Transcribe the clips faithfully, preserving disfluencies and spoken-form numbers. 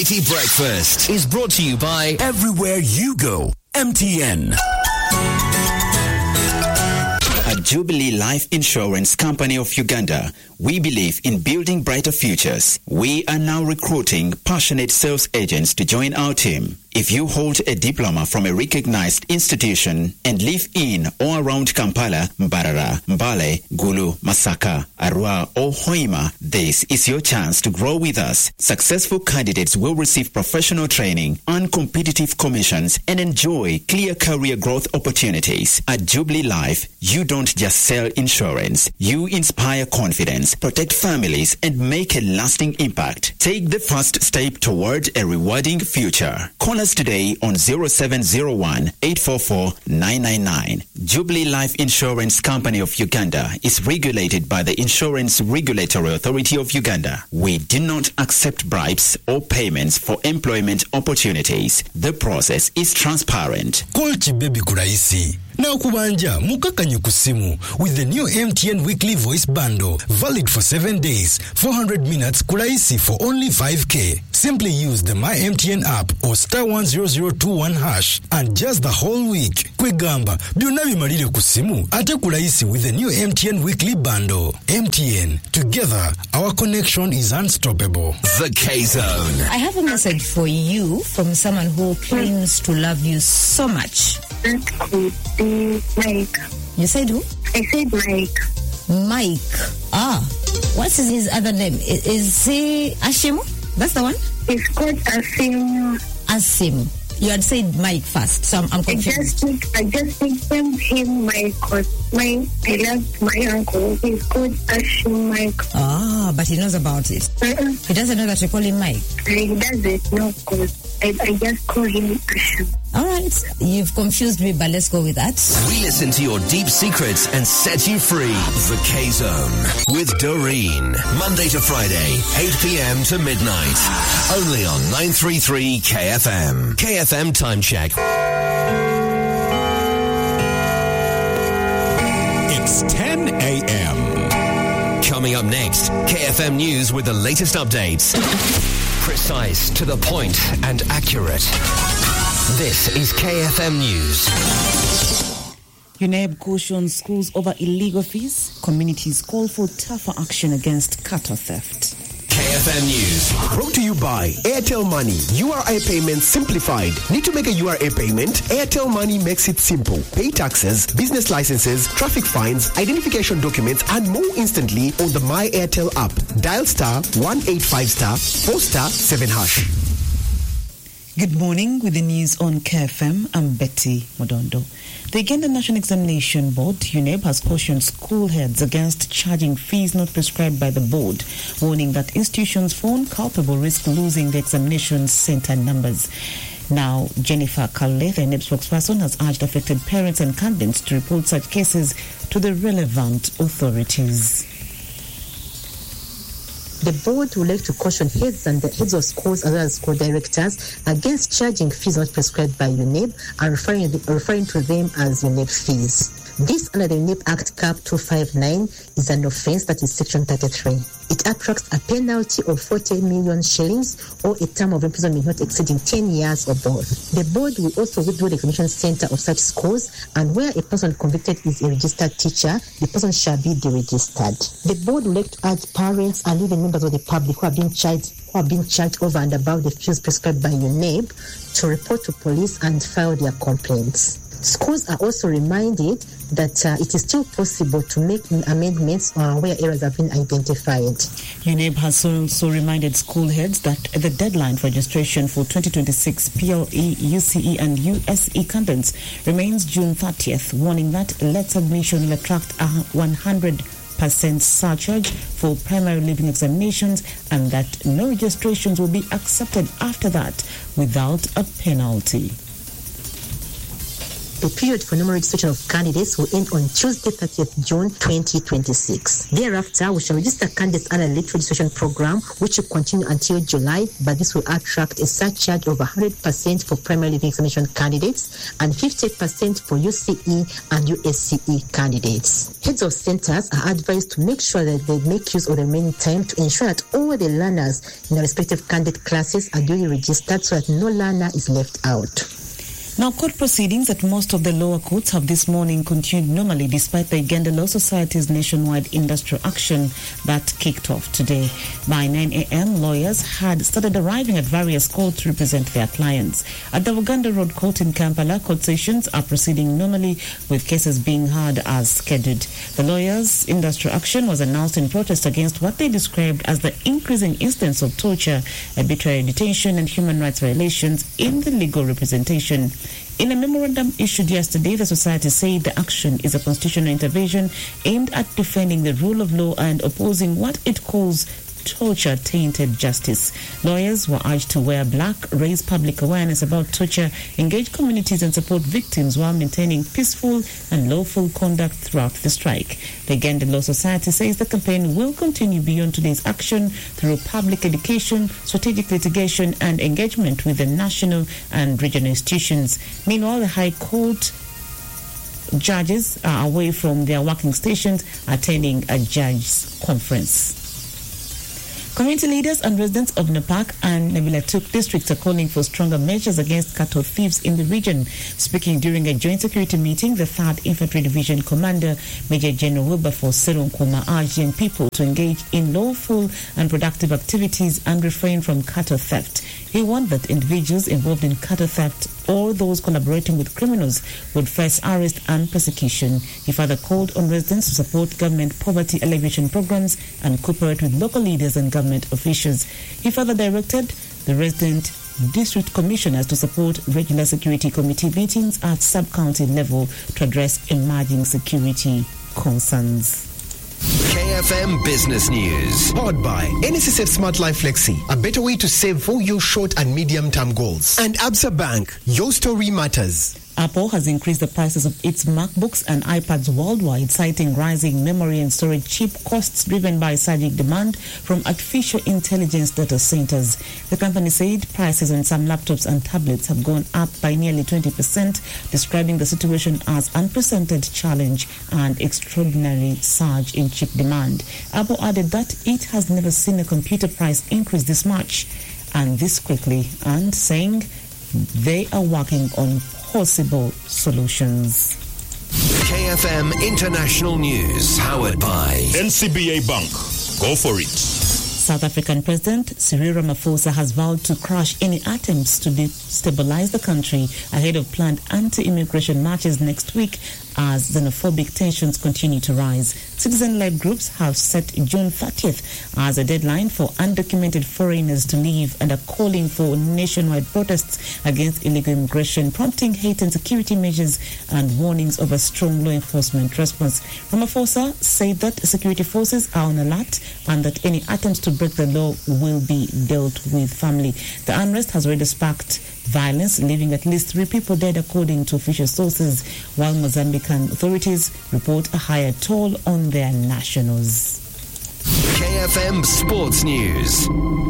Tea Breakfast is brought to you by Everywhere You Go, M T N. At Jubilee Life Insurance Company of Uganda, we believe in building brighter futures. We are now recruiting passionate sales agents to join our team. If you hold a diploma from a recognized institution and live in or around Kampala, Mbarara, Mbale, Gulu, Masaka, Arua, or Hoima, this is your chance to grow with us. Successful candidates will receive professional training, earn competitive commissions, and enjoy clear career growth opportunities. At Jubilee Life, you don't just sell insurance. You inspire confidence, protect families, and make a lasting impact. Take the first step toward a rewarding future. Call us today on zero seven zero one, eight four four, nine nine nine. Jubilee Life Insurance Company of Uganda is regulated by the Insurance Regulatory Authority of Uganda. We do not accept bribes or payments for employment opportunities. The process is transparent. Call Chibebi Kuraisi. Now kubanja mukakanye kusimu with the new M T N weekly voice bundle, valid for seven days, four hundred minutes kuraisi for only five K. Simply use the My M T N app or star one zero zero two one hash and just the whole week. Kwegamba bionavi malile kusimu ate kuraisi with the new M T N weekly bundle. M T N, together our connection is unstoppable. The K-Zone. I have a message for you from someone who claims to love you so much. That could be Mike. You said who? I said Mike. Mike. Ah. What's his, his other name? Is, is he Ashimo? That's the one? It's called Asim. Asim. You had said Mike first, so I'm, I'm confused. I just, I just nicknamed him Mike because my, I love my uncle. He's called Ashim Mike. Ah, but he knows about it. Uh-uh. He doesn't know that you call him Mike. He doesn't know because I, I just call him Ashim. All right. You've confused me, but let's go with that. We listen to your deep secrets and set you free. The K-Zone with Doreen. Monday to Friday, eight p.m. to midnight. Only on nine three three K F M. K F M Time Check. It's ten a.m. Coming up next, K F M News with the latest updates. Precise, to the point, and accurate. This is K F M News. UNEB cautions schools over illegal fees. Communities call for tougher action against cattle theft. K F M News. Brought to you by Airtel Money. U R A payments simplified. Need to make a U R A payment? Airtel Money makes it simple. Pay taxes, business licenses, traffic fines, identification documents, and more instantly on the My Airtel app. Dial star one eight five star four star seven hash. Good morning. With the news on K F M, I'm Betty Modondo. The Uganda National Examination Board, UNEB, has cautioned school heads against charging fees not prescribed by the board, warning that institutions found culpable risk losing the examination center numbers. Now, Jennifer Kalule, the UNEB spokesperson, has urged affected parents and candidates to report such cases to the relevant authorities. The board would like to caution heads and the heads of schools as well as school directors against charging fees not prescribed by UNEB and referring, referring to them as UNEB fees. This under the UNEB Act Cap two fifty-nine is an offence that is Section thirty-three. It attracts a penalty of forty million shillings or a term of imprisonment not exceeding ten years or both. The board will also withdraw the examination center of such schools, and where a person convicted is a registered teacher, the person shall be deregistered. The board would like to urge parents and even members of the public who are being charged who are being charged over and above the fees prescribed by UNEB to report to police and file their complaints. Schools are also reminded that uh, it is still possible to make amendments uh, where errors have been identified. UNEB has also reminded school heads that the deadline for registration for twenty twenty-six P L E, U C E and U S E candidates remains June thirtieth, warning that late submission will attract a one hundred percent surcharge for primary leaving examinations and that no registrations will be accepted after that without a penalty. The period for normal registration of candidates will end on Tuesday, thirtieth June twenty twenty-six. Thereafter, we shall register candidates under the late registration program, which will continue until July, but this will attract a surcharge of one hundred percent for primary living examination candidates and fifty percent for U C E and U S C E candidates. Heads of centers are advised to make sure that they make use of the remaining time to ensure that all the learners in the respective candidate classes are duly registered so that no learner is left out. Now, court proceedings at most of the lower courts have this morning continued normally despite the Uganda Law Society's nationwide industrial action that kicked off today. By nine a.m., lawyers had started arriving at various courts to represent their clients. At the Uganda Road Court in Kampala, court sessions are proceeding normally with cases being heard as scheduled. The lawyers' industrial action was announced in protest against what they described as the increasing instance of torture, arbitrary detention and human rights violations in the legal representation. In a memorandum issued yesterday, the society said the action is a constitutional intervention aimed at defending the rule of law and opposing what it calls torture-tainted justice. Lawyers were urged to wear black, raise public awareness about torture, engage communities and support victims while maintaining peaceful and lawful conduct throughout the strike. The Uganda Law Society says the campaign will continue beyond today's action through public education, strategic litigation and engagement with the national and regional institutions. Meanwhile, the High Court judges are away from their working stations attending a judges' conference. Community leaders and residents of Napak and Nabilatuk districts are calling for stronger measures against cattle thieves in the region. Speaking during a joint security meeting, the third Infantry Division Commander, Major General Wilberforce Serunkuma, urged young people to engage in lawful and productive activities and refrain from cattle theft. He warned that individuals involved in cattle theft or those collaborating with criminals would face arrest and persecution. He further called on residents to support government poverty alleviation programs and cooperate with local leaders and government officials. He further directed the resident district commissioners to support regular security committee meetings at sub-county level to address emerging security concerns. K F M Business News. Powered by N S S F Smart Life Flexi, a better way to save for your short and medium-term goals. And Absa Bank, your story matters. Apple has increased the prices of its MacBooks and iPads worldwide, citing rising memory and storage chip costs driven by surging demand from artificial intelligence data centers. The company said prices on some laptops and tablets have gone up by nearly twenty percent, describing the situation as unprecedented challenge and extraordinary surge in chip demand. Apple added that it has never seen a computer price increase this much and this quickly, and saying they are working on possible solutions. K F M International News, powered by N C B A Bank. Go for it. South African President Cyril Ramaphosa has vowed to crush any attempts to destabilize the country ahead of planned anti-immigration marches next week as xenophobic tensions continue to rise. Citizen-led groups have set June thirtieth as a deadline for undocumented foreigners to leave and are calling for nationwide protests against illegal immigration, prompting heightened security measures and warnings of a strong law enforcement response. Ramaphosa said that security forces are on alert and that any attempts to break the law will be dealt with firmly. The unrest has already sparked violence, leaving at least three people dead according to official sources, while Mozambican authorities report a higher toll on their nationals. K F M Sports News.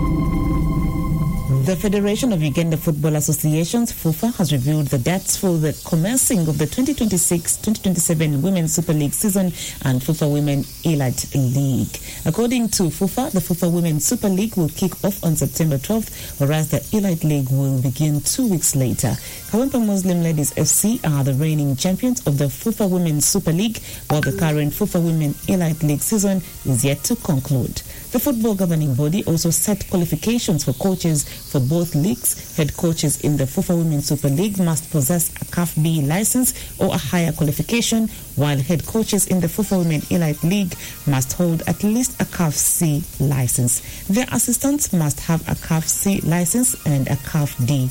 The Federation of Uganda Football Associations, FUFA, has revealed the dates for the commencing of the twenty twenty-six twenty twenty-seven Women's Super League season and FUFA Women Elite League. According to FUFA, the FUFA Women's Super League will kick off on September twelfth, whereas the Elite League will begin two weeks later. Kawempe Muslim Ladies F C are the reigning champions of the FUFA Women's Super League, while the current FUFA Women Elite League season is yet to conclude. The football governing body also set qualifications for coaches for both leagues. Head coaches in the FUFA Women's Super League must possess a C A F B license or a higher qualification, while head coaches in the FUFA Women Elite League must hold at least a C A F C license. Their assistants must have a C A F C license and a C A F D,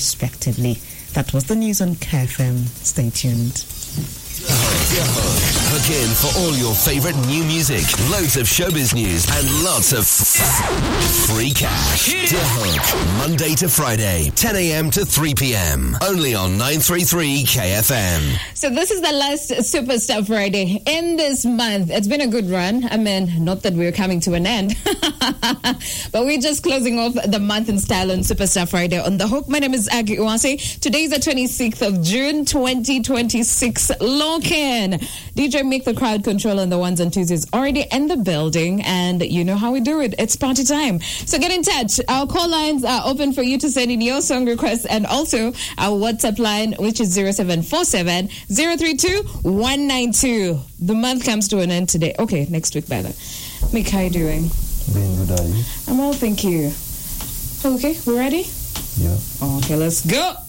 respectively. That was the news on K F M. Stay tuned. Heard Look in for all your favorite new music, loads of showbiz news, and lots of free cash. The Hook, Monday to Friday, ten a.m. to three p.m. Only on nine thirty-three K F M. So this is the last Superstar Friday in this month. It's been a good run. I mean, not that we're coming to an end, but we're just closing off the month in style on Superstar Friday on The Hook. My name is Aggie Uwase. Today is the twenty-sixth of June, twenty twenty-six. Lock in. D J Make the Crowd Control on the ones and twos is already in the building, and you know how we do it. It's party time. So get in touch. Our call lines are open for you to send in your song requests, and also our WhatsApp line, which is zero seven four seven zero three two one nine two. The month comes to an end today. Okay, next week better. Mick, how you doing? Doing good, are you? I'm well, thank you. Okay, we ready? Yeah. Okay, let's go.